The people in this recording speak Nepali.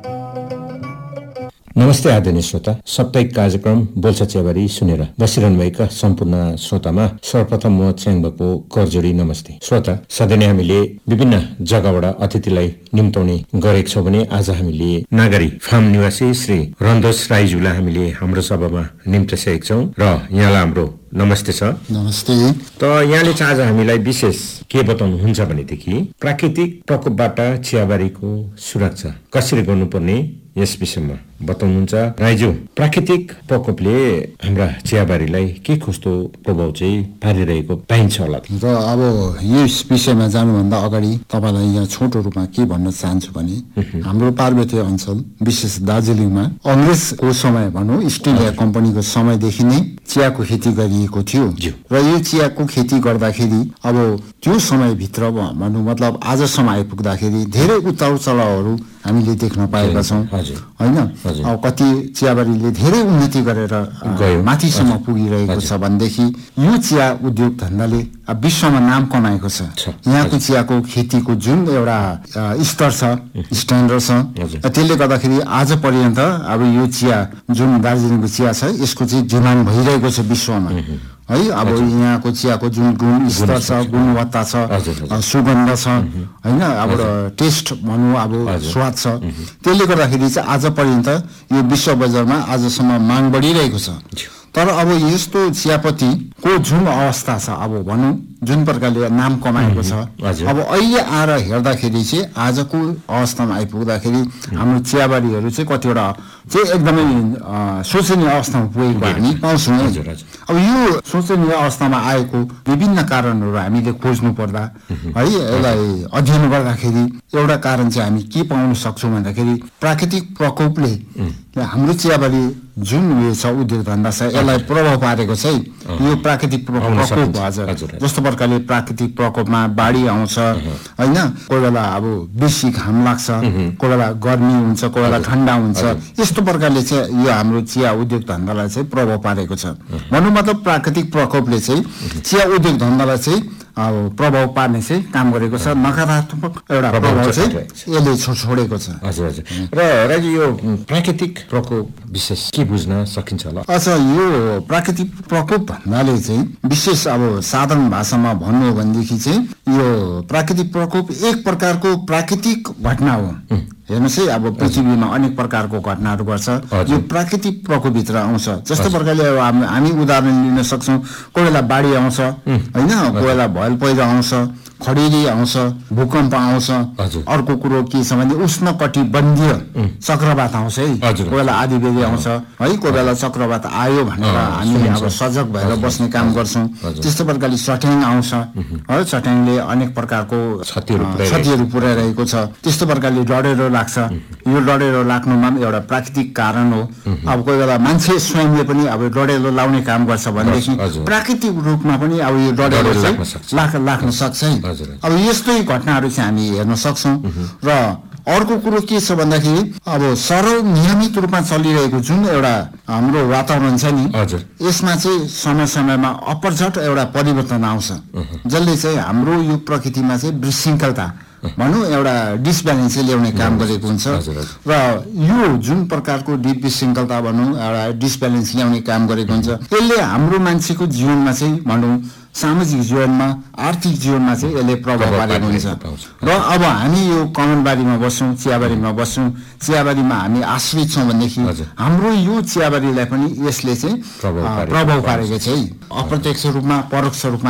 नमस्ते आदरणीय श्रोता, साप्ताहिक कार्यक्रम बोल्छ चियाबारी सुनेर बसिरहनुभएका सम्पूर्ण श्रोतामा सर्वप्रथम म च्याङबाको करजोडी नमस्ते। श्रोता, सधैँ नै हामीले विभिन्न जग्गाबाट अतिथिलाई निम्ताउने गरेका छौँ भने आज हामीले नागरी फार्म निवासी श्री रन्दोस राईज्यूलाई हामीले हाम्रो सभामा निम्ताइसकेका छौँ र यहाँलाई हाम्रो नमस्ते छ। नमस्ते। त यहाँले चाहिँ आज हामीलाई विशेष के बताउनुहुन्छ भनेदेखि प्राकृतिक प्रकोपबाट चियाबारीको सुरक्षा कसरी गर्नुपर्ने यस विषयमा बताउनुहुन्छ। राईज्यू, प्राकृतिक प्रकोपले हाम्रा चियाबारीलाई के कस्तो प्रभाव चाहिँ पारिरहेको पाइन्छ होला? र अब यस विषयमा जानुभन्दा अगाडि तपाईँलाई यहाँ छोटो रूपमा के भन्न चाहन्छु भने हाम्रो पार्वतीय अञ्चल विशेष दार्जिलिङमा अङ्ग्रेजको समय भनौँ इस्ट इन्डिया कम्पनीको समयदेखि नै चियाको खेती गरिएको थियो र यो चियाको खेती गर्दाखेरि अब त्यो समयभित्र भनौँ मतलब आजसम्म आइपुग्दाखेरि धेरै उतार चढावहरू हामीले देख्न पाएका छौँ होइन। अब कति चियाबारीले धेरै उन्नति गरेर माथिसम्म पुगिरहेको छ भनेदेखि यो चिया उद्योग धन्दाले विश्वमा नाम कमाएको छ। यहाँको चियाको खेतीको जुन एउटा स्तर छ, स्ट्यान्डर्ड छ, त्यसले गर्दाखेरि आज पर्यन्त अब यो चिया जुन दार्जिलिङको चिया छ यसको चाहिँ डिमान्ड भइरहेको छ विश्वमा है। अब यहाँको चियाको जुन गुण स्तर छ, गुणवत्ता छ, सुगन्ध छ होइन, अब टेस्ट भनौँ अब स्वाद छ, त्यसले गर्दाखेरि चाहिँ आज पर्यन्त यो विश्व बजारमा आजसम्म माग बढिरहेको छ। तर अब यस्तो चियापत्तीको जुन अवस्था छ अब भनौँ जुन प्रकारले नाम कमाएको छ अब अहिले आएर हेर्दाखेरि चाहिँ आजको अवस्थामा आइपुग्दाखेरि हाम्रो चियाबारीहरू चाहिँ कतिवटा चाहिँ एकदमै शोचनीय अवस्थामा पुगेको हामी पाउँछौँ। अब यो शोचनीय अवस्थामा आएको विभिन्न कारणहरू हामीले खोज्नु पर्दा है यसलाई अध्ययन गर्दाखेरि एउटा कारण चाहिँ हामी के पाउन सक्छौँ भन्दाखेरि प्राकृतिक प्रकोपले हाम्रो चियाबारी जुन उयो छ उद्योग धन्दा छ यसलाई प्रभाव पारेको छ। यो प्राकृतिक प्रकोप हजुर जस्तो प्रकारले प्राकृतिक प्रकोपमा बाढी आउँछ होइन, कोही बेला अब बेसी घाम लाग्छ, कोही बेला गर्मी हुन्छ, कोही बेला ठन्डा हुन्छ, यस्तो प्रकारले चाहिँ यो हाम्रो चिया उद्योग धन्दालाई चाहिँ प्रभाव पारेको छ। भनौँ मतलब प्राकृतिक प्रकोपले चाहिँ चिया उद्योग धन्दालाई चाहिँ अब प्रभाव पार्ने चाहिँ काम गरेको छ, नकारात्मक एउटा प्रभाव चाहिँ यसले छोडेको छ। हजुर हजुर। र राजु, यो प्राकृतिक प्रकोप विशेष के बुझ्न सकिन्छ होला? अच्छा, यो प्राकृतिक प्रकोप भन्नाले चाहिँ विशेष अब साधारण भाषामा भन्नु हो भनेदेखि चाहिँ यो प्राकृतिक प्रकोप एक प्रकारको प्राकृतिक घटना हो। हेर्नुहोस् है, अब पृथ्वीमा अनेक प्रकारको घटनाहरू गर्छ, यो प्राकृतिक प्रकोपभित्र आउँछ। जस्तो प्रकारले अब हामी उदाहरण लिन सक्छौँ, कोही बेला बाढी आउँछ होइन, कोही बेला भल पहिरो आउँछ, खडेरी आउँछ, भूकम्प आउँछ। अर्को कुरो के छ भने उष्ण कटिबन्धीय चक्रवात आउँछ है, कोही बेला आँधीबेहरी आउँछ है, कोही बेला चक्रवात आयो भनेर हामी अब सजग भएर बस्ने काम गर्छौँ। त्यस्तो प्रकारले चट्याङ आउँछ है, चट्याङले अनेक प्रकारको क्षतिहरू पुर्याइरहेको छ। त्यस्तो प्रकारले डढेरो लाग्छ, यो डढेरो लाग्नुमा पनि एउटा प्राकृतिक कारण हो। अब कोही बेला मान्छे स्वयंले पनि अब डढेरो लाउने काम गर्छ भनेदेखि प्राकृतिक रूपमा पनि अब यो डढेरो चाहिँ लाग्न सक्छ है। अब यस्तै घटनाहरू चाहिँ हामी हेर्न सक्छौँ। र अर्को कुरो के छ भन्दाखेरि अब सरल नियमित रूपमा चलिरहेको जुन एउटा हाम्रो वातावरण छ नि यसमा चाहिँ समय समयमा अपरझट एउटा परिवर्तन आउँछ, जसले चाहिँ हाम्रो यो प्रकृतिमा चाहिँ विशृङ्खलता भनौँ एउटा डिसब्यालेन्स ल्याउने काम गरेको हुन्छ। र यो जुन प्रकारको विशृङ्खलता भनौँ एउटा डिसब्यालेन्स ल्याउने काम गरेको हुन्छ, यसले हाम्रो मान्छेको जीवनमा चाहिँ भनौँ सामाजिक जीवनमा आर्थिक जीवनमा चाहिँ यसले प्रभाव पारेको हुन्छ। र अब हामी यो कमानबारीमा बस्छौँ, चियाबारीमा बस्छौँ, चियाबारीमा हामी आश्रित छौँ भनेदेखि हाम्रो यो चियाबारीलाई पनि यसले चाहिँ प्रभाव पारेको छ है, अप्रत्यक्ष रूपमा परोक्ष रूपमा